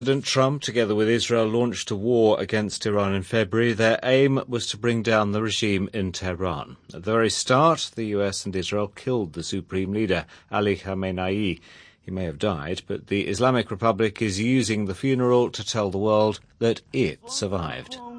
President Trump, together with Israel, launched a war against Iran in February. Their aim was to bring down the regime in Tehran. At the very start, the US and Israel killed the supreme leader, Ali Khamenei. He may have died, but the Islamic Republic is using the funeral to tell the world that it survived.